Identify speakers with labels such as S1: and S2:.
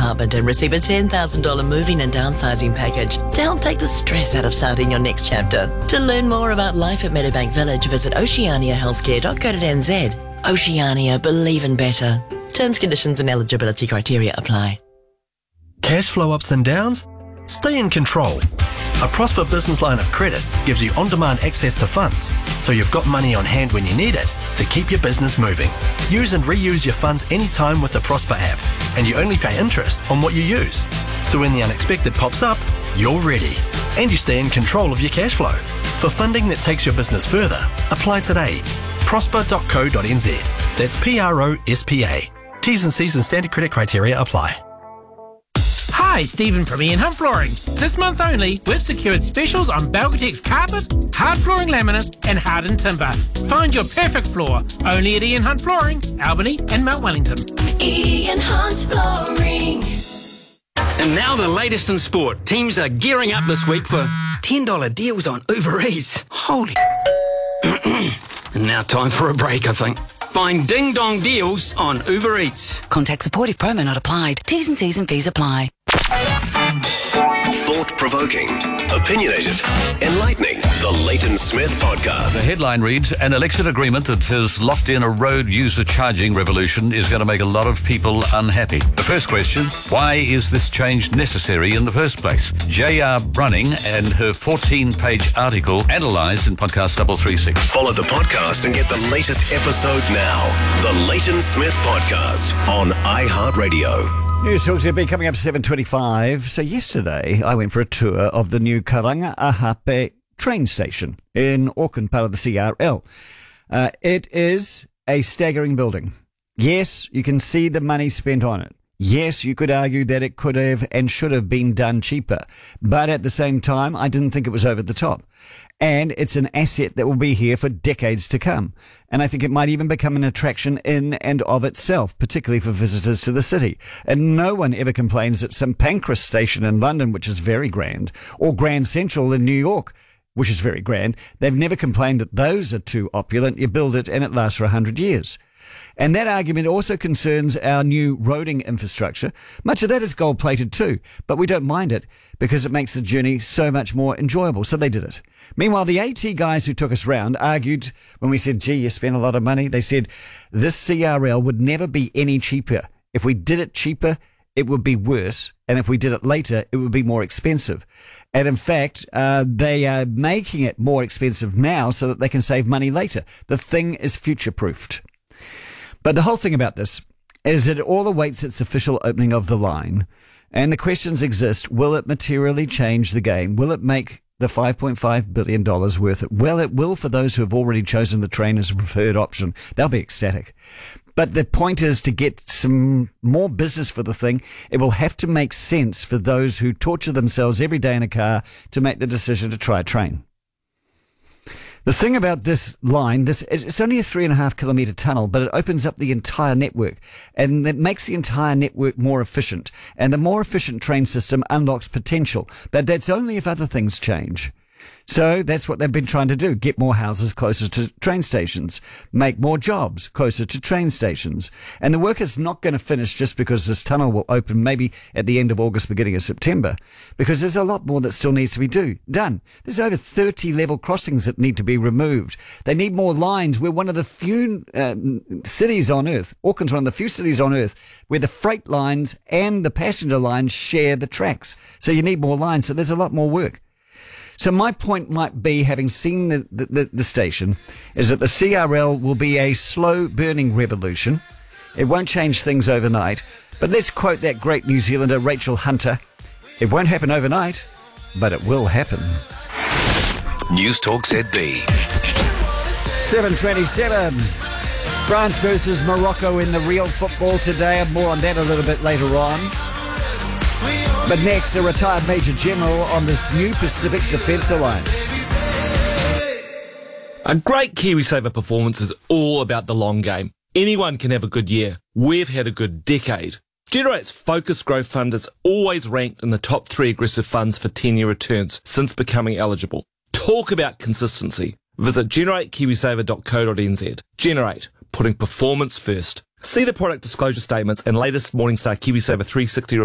S1: apartment and receive a $10,000 moving and downsizing package to help take the stress out of starting your next chapter. To learn more about life at Meadowbank Village, visit oceaniahealthcare.co.nz. Oceania, believe in better. Terms, conditions and eligibility criteria apply.
S2: Cash flow ups and downs? Stay in control. A Prosper business line of credit gives you on-demand access to funds, so you've got money on hand when you need it to keep your business moving. Use and reuse your funds anytime with the Prosper app, and you only pay interest on what you use. So when the unexpected pops up, you're ready, and you stay in control of your cash flow. For funding that takes your business further, apply today. Prosper.co.nz. That's PROSPA. T's and C's and standard credit criteria apply.
S3: Hi, Stephen from Ian Hunt Flooring. This month only, we've secured specials on Belgatex carpet, hard flooring laminate and hardened timber. Find your perfect floor only at Ian Hunt Flooring, Albany and Mount Wellington.
S4: Ian Hunt Flooring.
S5: And now the latest in sport. Teams are gearing up this week for $10 deals on Uber Eats. Holy... And now time for a break, I think. Find Ding Dong deals on Uber Eats.
S6: Contact supportive promo not applied. T's and C's and fees apply.
S7: Thought-provoking, opinionated, enlightening. The Leighton Smith Podcast.
S8: The headline reads, an election agreement that has locked in a road user charging revolution is going to make a lot of people unhappy. The first question, why is this change necessary in the first place? J.R. Brunning and her 14-page article analysed in podcast 336.
S7: Follow the podcast and get the latest episode now. The Leighton Smith Podcast on iHeartRadio.
S9: News Talks will be coming up at 7:25. So yesterday I went for a tour of the new Karanga-Ahape train station in Auckland, part of the CRL. It is a staggering building. Yes, you can see the money spent on it. Yes, you could argue that it could have and should have been done cheaper. But at the same time, I didn't think it was over the top. And it's an asset that will be here for decades to come. And I think it might even become an attraction in and of itself, particularly for visitors to the city. And no one ever complains that St Pancras Station in London, which is very grand, or Grand Central in New York, which is very grand, they've never complained that those are too opulent. You build it and it lasts for 100 years. And that argument also concerns our new roading infrastructure. Much of that is gold-plated too, but we don't mind it because it makes the journey so much more enjoyable. So they did it. Meanwhile, the AT guys who took us round argued when we said, gee, you spent a lot of money. They said this CRL would never be any cheaper. If we did it cheaper, it would be worse. And if we did it later, it would be more expensive. And in fact, they are making it more expensive now so that they can save money later. The thing is future-proofed. But the whole thing about this is that it all awaits its official opening of the line. And the questions exist. Will it materially change the game? Will it make the $5.5 billion worth it? Well, it will for those who have already chosen the train as a preferred option. They'll be ecstatic. But the point is to get some more business for the thing. It will have to make sense for those who torture themselves every day in a car to make the decision to try a train. The thing about this line, it's only a 3.5 kilometre tunnel, but it opens up the entire network and it makes the entire network more efficient. And the more efficient train system unlocks potential, but that's only if other things change. So that's what they've been trying to do. Get more houses closer to train stations. Make more jobs closer to train stations. And the work is not going to finish just because this tunnel will open maybe at the end of August, beginning of September. Because there's a lot more that still needs to be done. There's over 30 level crossings that need to be removed. They need more lines. We're one of the few cities on Earth, Auckland's one of the few cities on Earth, where the freight lines and the passenger lines share the tracks. So you need more lines. So there's a lot more work. So my point might be, having seen the station, is that the CRL will be a slow-burning revolution. It won't change things overnight. But let's quote that great New Zealander, Rachel Hunter. It won't happen overnight, but it will happen.
S7: News Talk ZB.
S9: 7:27. France versus Morocco in the real football today, and more on that a little bit later on. But next, a retired Major General on this new Pacific Defence Alliance.
S10: A great KiwiSaver performance is all about the long game. Anyone can have a good year. We've had a good decade. Generate's Focus Growth Fund is always ranked in the top 3 aggressive funds for 10-year returns since becoming eligible. Talk about consistency. Visit generatekiwisaver.co.nz. Generate, putting performance first. See the product disclosure statements and latest Morningstar KiwiSaver 360